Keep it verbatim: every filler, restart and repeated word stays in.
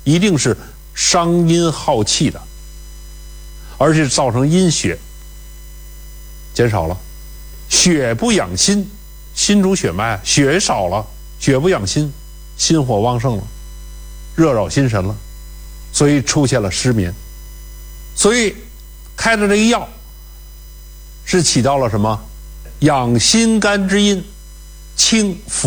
一定是伤阴耗气的，而且造成阴血减少了。血不养心，心主血脉，血少了，血不养心，心火旺盛了，热扰心神了，所以出现了失眠。所以开的这个药是起到了什么？养心肝之阴，清腑